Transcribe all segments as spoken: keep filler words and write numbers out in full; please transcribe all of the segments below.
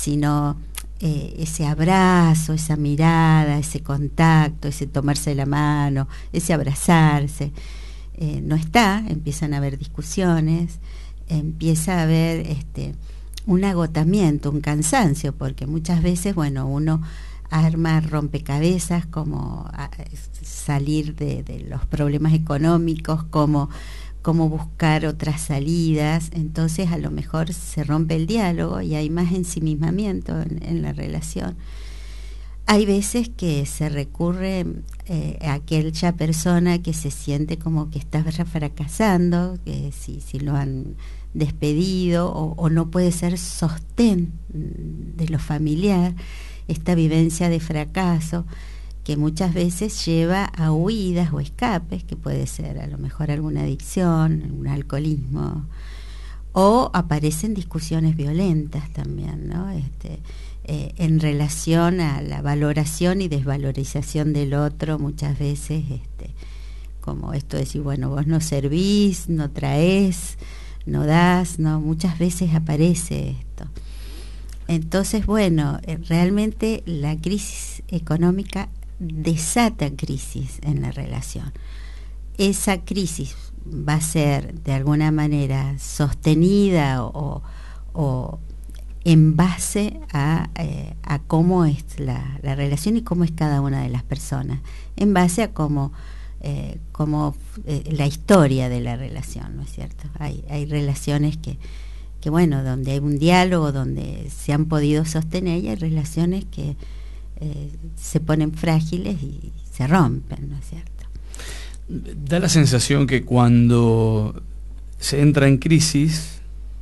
sino eh, ese abrazo, esa mirada, ese contacto, ese tomarse la mano, ese abrazarse, eh, no está, empiezan a haber discusiones, empieza a haber este, un agotamiento, un cansancio, porque muchas veces, bueno, uno arma rompecabezas, como a, salir de, de los problemas económicos, como, como buscar otras salidas, entonces a lo mejor se rompe el diálogo y hay más ensimismamiento en, en la relación. Hay veces que se recurre eh, a aquella persona que se siente como que está fracasando, que si, si lo han despedido o, o no puede ser sostén de lo familiar, esta vivencia de fracaso que muchas veces lleva a huidas o escapes, que puede ser a lo mejor alguna adicción, un alcoholismo, o aparecen discusiones violentas también, ¿no? Este, eh, en relación a la valoración y desvalorización del otro, muchas veces, este, como esto de decir, bueno, vos no servís, no traés, no das, no, muchas veces aparece esto. Entonces, bueno, realmente la crisis económica desata crisis en la relación. Esa crisis va a ser de alguna manera sostenida o, o en base a, eh, a cómo es la, la relación y cómo es cada una de las personas, en base a cómo, eh, cómo eh, la historia de la relación, ¿no es cierto? Hay, hay relaciones que que bueno, donde hay un diálogo, donde se han podido sostener, y hay relaciones que eh, se ponen frágiles y se rompen, ¿no es cierto? Da la sensación que cuando se entra en crisis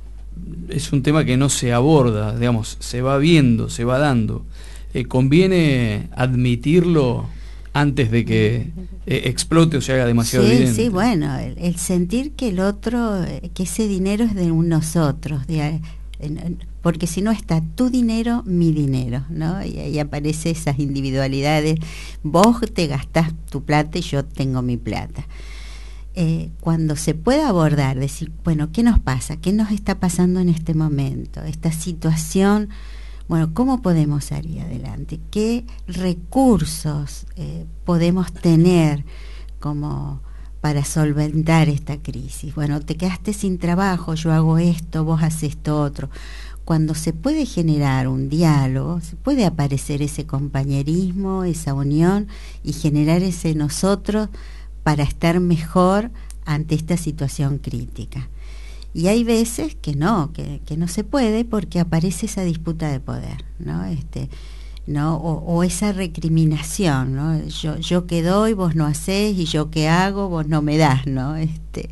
es un tema que no se aborda, digamos, se va viendo, se va dando. Eh, ¿Conviene admitirlo antes de que eh, explote o se haga demasiado sí, evidente? Sí, bueno, el, el sentir que el otro, que ese dinero es de un nosotros, de, porque si no está tu dinero, mi dinero, ¿no? Y ahí aparecen esas individualidades, vos te gastás tu plata y yo tengo mi plata. Eh, cuando se pueda abordar, decir, bueno, ¿qué nos pasa? ¿Qué nos está pasando en este momento? Esta situación, bueno, ¿cómo podemos salir adelante? ¿Qué recursos eh, podemos tener como para solventar esta crisis? Bueno, te quedaste sin trabajo, yo hago esto, vos haces esto otro. Cuando se puede generar un diálogo, se puede aparecer ese compañerismo, esa unión y generar ese nosotros para estar mejor ante esta situación crítica. Y hay veces que no, que, que no se puede porque aparece esa disputa de poder, ¿no? Este, ¿no? O, o esa recriminación, ¿no? Yo, yo que doy, vos no hacés, y yo que hago, vos no me das, ¿no? Este,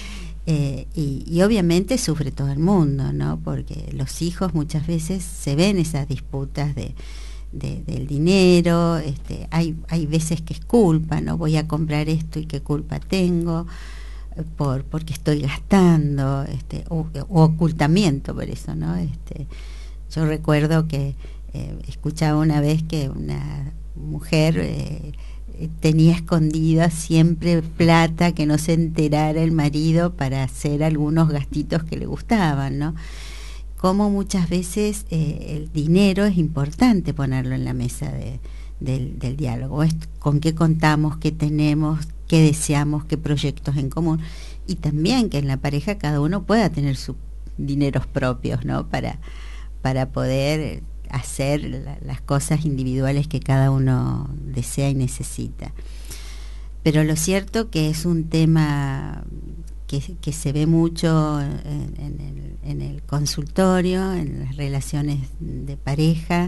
eh, y, y obviamente sufre todo el mundo, ¿no? Porque los hijos muchas veces se ven esas disputas de, de, del dinero, este, hay, hay veces que es culpa, ¿no? Voy a comprar esto y qué culpa tengo, por porque estoy gastando, este, o, o ocultamiento por eso, ¿no? Este, yo recuerdo que eh, escuchaba una vez que una mujer eh, tenía escondida siempre plata que no se enterara el marido para hacer algunos gastitos que le gustaban, ¿no? Como muchas veces eh, el dinero es importante ponerlo en la mesa de, del, del diálogo. Es con qué contamos, qué tenemos, qué deseamos, qué proyectos en común, y también que en la pareja cada uno pueda tener sus dineros propios, ¿no? Para, para poder hacer la, las cosas individuales que cada uno desea y necesita. Pero lo cierto que es un tema que, que se ve mucho en, en, el, en el consultorio, en las relaciones de pareja,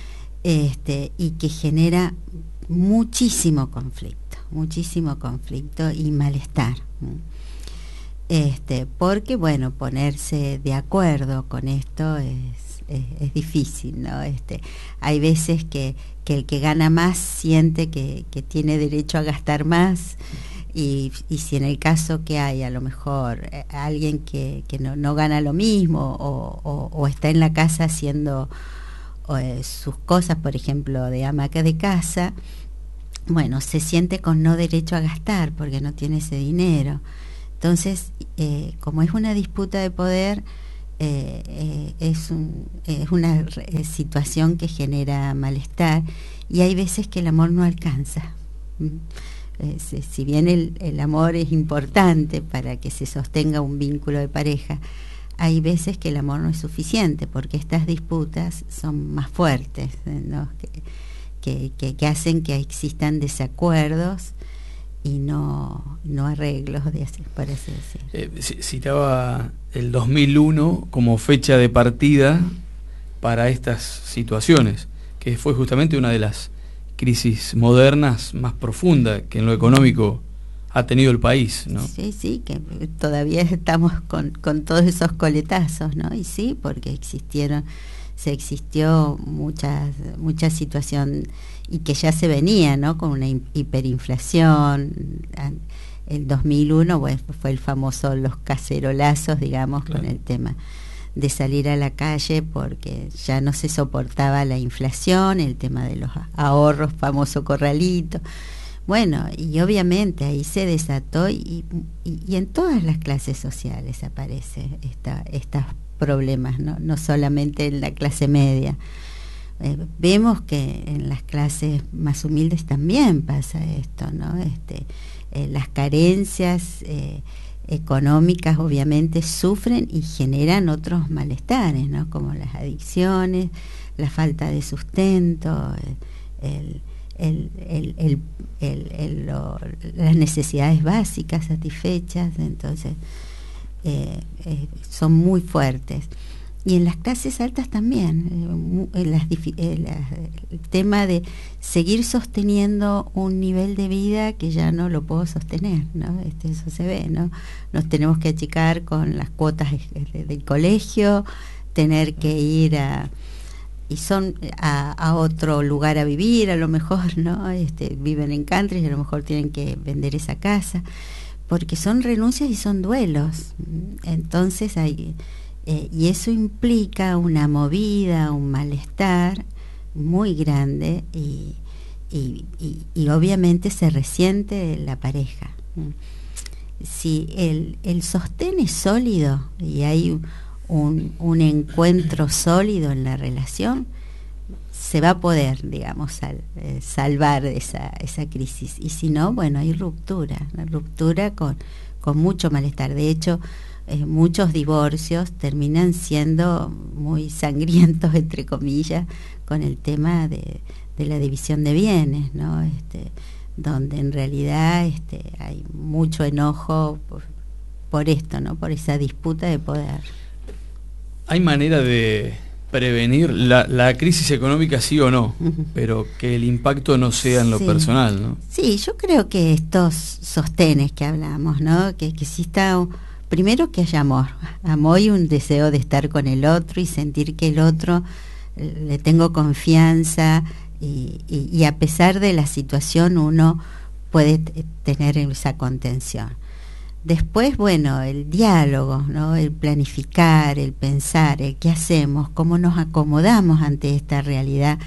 este, y que genera muchísimo conflicto, muchísimo conflicto y malestar. Este, porque, bueno, ponerse de acuerdo con esto es, es, es difícil, ¿no? Este, hay veces que, que el que gana más siente que, que tiene derecho a gastar más, y, y si en el caso que hay a lo mejor eh, alguien que, que no, no gana lo mismo o, o, o está en la casa haciendo eh, sus cosas, por ejemplo, de ama de casa, bueno, se siente con no derecho a gastar porque no tiene ese dinero. Entonces, eh, como es una disputa de poder, eh, eh, es, un, es una eh, situación que genera malestar, y hay veces que el amor no alcanza. Eh, si, si bien el, el amor es importante para que se sostenga un vínculo de pareja, hay veces que el amor no es suficiente, porque estas disputas son más fuertes, ¿no? que, que, que, que hacen que existan desacuerdos y no, no arreglos, de así, por así decir. Eh, citaba el dos mil uno como fecha de partida para estas situaciones, que fue justamente una de las crisis modernas más profundas que en lo económico ha tenido el país, ¿no? Sí, sí, que todavía estamos con, con todos esos coletazos, ¿no? Y sí, porque existieron, se existió mucha, mucha situación, y que ya se venía, ¿no? Con una hiperinflación. El dos mil uno, bueno, fue el famoso los cacerolazos, digamos, claro, con el tema de salir a la calle porque ya no se soportaba la inflación, el tema de los ahorros, famoso corralito. Bueno, y obviamente ahí se desató, y, y, y en todas las clases sociales aparece esta, estos problemas, ¿no? No solamente en la clase media. Eh, vemos que en las clases más humildes también pasa esto, ¿no? Este, eh, las carencias eh, económicas obviamente sufren y generan otros malestares, ¿no? Como las adicciones, la falta de sustento, el, el, el, el, el, el, lo, las necesidades básicas satisfechas. Entonces eh, eh, son muy fuertes. Y en las clases altas también, eh, las, eh, la, el tema de seguir sosteniendo un nivel de vida que ya no lo puedo sostener, ¿no? Este, eso se ve, ¿no? Nos tenemos que achicar con las cuotas de, del colegio, tener que ir a y son a, a otro lugar a vivir, a lo mejor, ¿no? Este, viven en country y a lo mejor tienen que vender esa casa, porque son renuncias y son duelos. Entonces hay Eh, y eso implica una movida, un malestar muy grande, y, y, y, y obviamente se resiente la pareja. Si el, el sostén es sólido y hay un, un encuentro sólido en la relación, se va a poder, digamos, sal, eh, salvar esa, esa crisis. Y si no, bueno, hay ruptura, una ruptura con, con mucho malestar. De hecho, Eh, muchos divorcios terminan siendo muy sangrientos, entre comillas, con el tema de, de la división de bienes, ¿no? Este, donde en realidad este, hay mucho enojo por, por esto, ¿no? Por esa disputa de poder. ¿Hay manera de prevenir la, la crisis económica, sí o no, uh-huh, pero que el impacto no sea en lo sí. personal, ¿no? Sí, yo creo que estos sostenes que hablamos, ¿no? Que, que exista... Primero que haya amor, amor y un deseo de estar con el otro y sentir que el otro le tengo confianza, y, y, y a pesar de la situación uno puede t- tener esa contención. Después, bueno, el diálogo, ¿no? El planificar, el pensar, el qué hacemos, cómo nos acomodamos ante esta realidad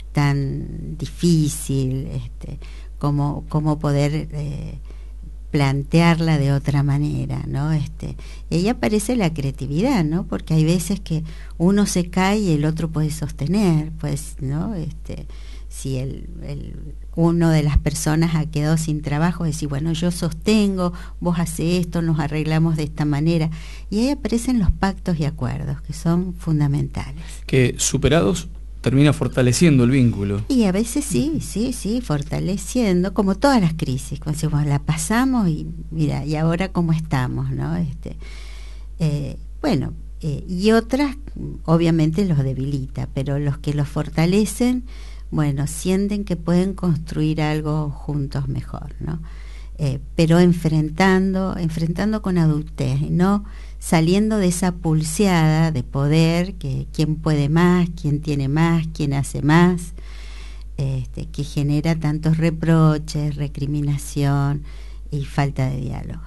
tan difícil, este, cómo, cómo poder... Eh, plantearla de otra manera, ¿no? Este, y ahí aparece la creatividad, ¿no? Porque hay veces que uno se cae y el otro puede sostener, pues, ¿no? Este, si el, el uno de las personas ha quedado sin trabajo, decir, bueno, yo sostengo, vos haces esto, nos arreglamos de esta manera, y ahí aparecen los pactos y acuerdos que son fundamentales. Que superados termina fortaleciendo el vínculo. Y a veces sí, sí, sí, fortaleciendo, como todas las crisis, cuando decimos, la pasamos y mira, y ahora cómo estamos, ¿no? Este, eh, bueno, eh, y otras, obviamente los debilita, pero los que los fortalecen, bueno, sienten que pueden construir algo juntos mejor, ¿no? Eh, pero enfrentando, enfrentando con adultez, y no saliendo de esa pulseada de poder, que quién puede más, quién tiene más, quién hace más, este, que genera tantos reproches, recriminación y falta de diálogo.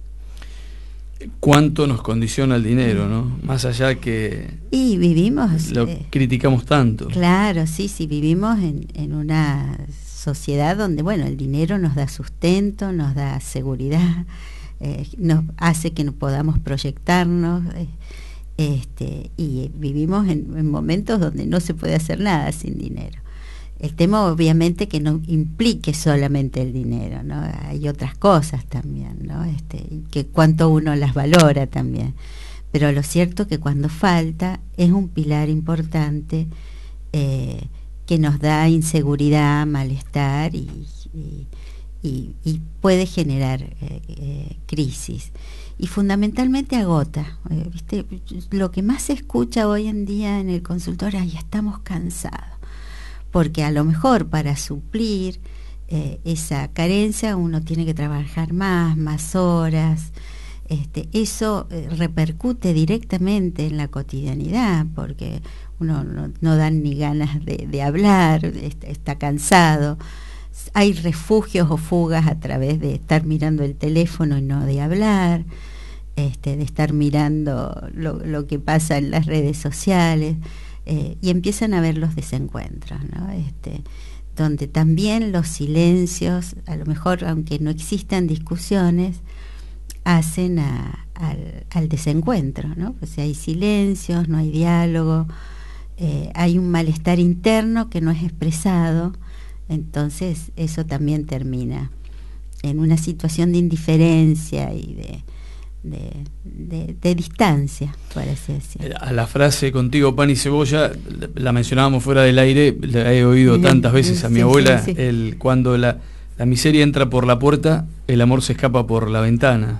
¿Cuánto nos condiciona el dinero, no? Más allá que y vivimos lo eh, criticamos tanto. Claro, sí, sí, vivimos en, en una sociedad donde, bueno, el dinero nos da sustento, nos da seguridad, eh, nos hace que nos podamos proyectarnos, eh, Este, y vivimos en, en momentos donde no se puede hacer nada sin dinero. El tema obviamente que no implique solamente el dinero, ¿no? Hay otras cosas también, ¿no? Este, que cuánto uno las valora también. Pero lo cierto es que cuando falta es un pilar importante eh, que nos da inseguridad, malestar y, y, y, y puede generar eh, eh, crisis. Y fundamentalmente agota. Eh, ¿viste? Lo que más se escucha hoy en día en el consultorio es: ya estamos cansados. Porque a lo mejor para suplir eh, esa carencia uno tiene que trabajar más, más horas. Este, eso eh, repercute directamente en la cotidianidad, porque uno no, no dan ni ganas de, de hablar, está, está cansado. Hay refugios o fugas a través de estar mirando el teléfono y no de hablar, este, de estar mirando lo, lo que pasa en las redes sociales. Eh, y empiezan a ver los desencuentros, ¿no? Este, donde también los silencios, a lo mejor aunque no existan discusiones, hacen a, al, al desencuentro, ¿no? Pues hay silencios, no hay diálogo, eh, hay un malestar interno que no es expresado, entonces eso también termina en una situación de indiferencia y de De, de, de distancia, por así decirlo. A la frase "contigo pan y cebolla", la mencionábamos fuera del aire, la he oído tantas veces a mi sí, abuela, sí, sí. El, cuando la, la miseria entra por la puerta, el amor se escapa por la ventana.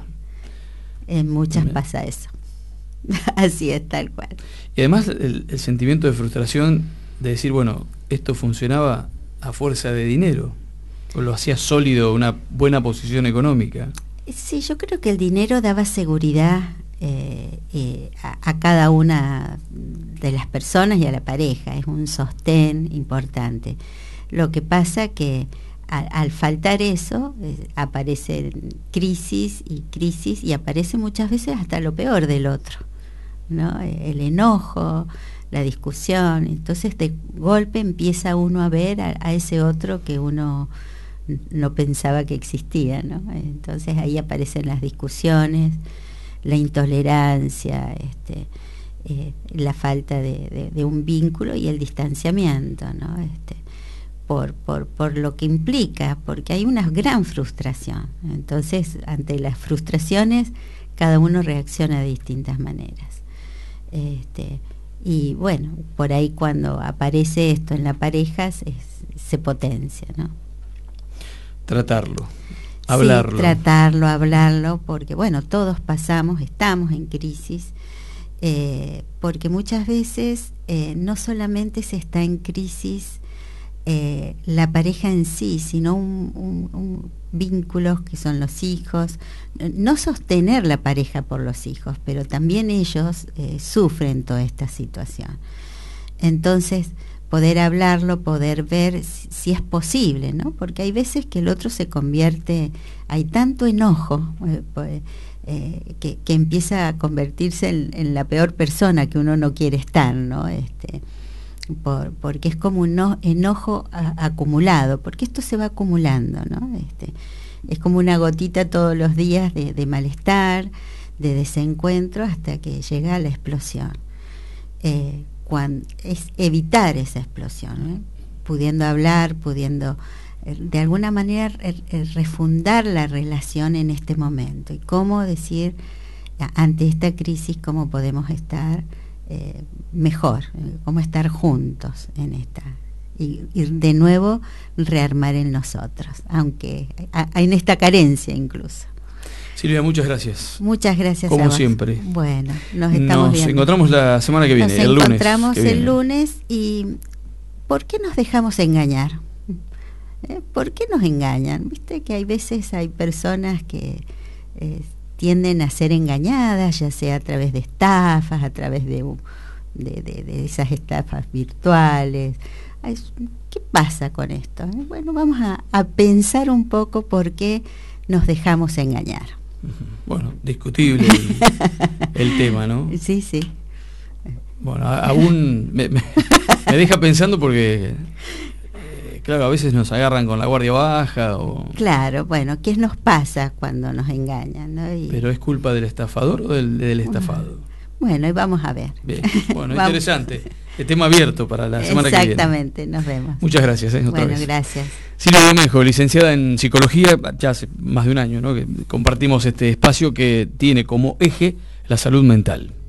En muchas pasa eso. Así es, tal cual. Y además el, el sentimiento de frustración de decir, bueno, esto funcionaba a fuerza de dinero, o lo hacía sólido una buena posición económica. Sí, yo creo que el dinero daba seguridad eh, eh, a, a cada una de las personas y a la pareja, es un sostén importante. Lo que pasa que a, al faltar eso, eh, aparecen crisis y crisis y aparece muchas veces hasta lo peor del otro, ¿no? El enojo, la discusión. Entonces de golpe empieza uno a ver a, a ese otro que uno no pensaba que existía, ¿no? Entonces ahí aparecen las discusiones, la intolerancia, este, eh, la falta de, de, de un vínculo y el distanciamiento, ¿no? Este, por, por, por lo que implica, porque hay una gran frustración. Entonces, ante las frustraciones, cada uno reacciona de distintas maneras. Este, y bueno, por ahí cuando aparece esto en la pareja se, se potencia, ¿no? Tratarlo, hablarlo. Sí, tratarlo, hablarlo, porque bueno, todos pasamos, estamos en crisis, eh, porque muchas veces eh, no solamente se está en crisis eh, la pareja en sí, sino un, un, un vínculos que son los hijos, no sostener la pareja por los hijos, pero también ellos eh, sufren toda esta situación. Entonces, poder hablarlo, poder ver si, si es posible, ¿no? Porque hay veces que el otro se convierte, hay tanto enojo eh, pues, eh, que, que empieza a convertirse en, en la peor persona que uno no quiere estar, ¿no? Este, por, porque es como un no, enojo a, acumulado, porque esto se va acumulando, ¿no? Este, es como una gotita todos los días de, de malestar, de desencuentro, hasta que llega a la explosión. Eh, Cuando, es evitar esa explosión, ¿eh? Pudiendo hablar, pudiendo eh, de alguna manera re, re, refundar la relación en este momento y cómo decir ante esta crisis cómo podemos estar eh, mejor, eh, cómo estar juntos en esta y, y de nuevo rearmar en nosotros, aunque a, a, en esta carencia incluso. Silvia, muchas gracias. Muchas gracias Como a vos. siempre. Bueno, nos estamos Nos viendo. encontramos la semana que viene, nos el lunes. Nos encontramos el viene. lunes y ¿por qué nos dejamos engañar? ¿Eh? ¿Por qué nos engañan? Viste que hay veces hay personas que eh, tienden a ser engañadas, ya sea a través de estafas, a través de, de, de, de esas estafas virtuales. ¿Qué pasa con esto? Bueno, vamos a, a pensar un poco por qué nos dejamos engañar. Bueno, discutible el, el tema, ¿no? Sí, sí. Bueno, aún me, me, me deja pensando porque, eh, claro, a veces nos agarran con la guardia baja o... Claro, bueno, ¿qué nos pasa cuando nos engañan, ¿no? Y... ¿Pero es culpa del estafador o del, del estafado? Bueno, y vamos a ver. Bien. Bueno, interesante. El tema abierto para la semana que viene. Exactamente, nos vemos. Muchas gracias. ¿eh? Otra bueno, vez. gracias. Silvia Domenjo, licenciada en Psicología, ya hace más de un año, ¿no?, que compartimos este espacio que tiene como eje la salud mental.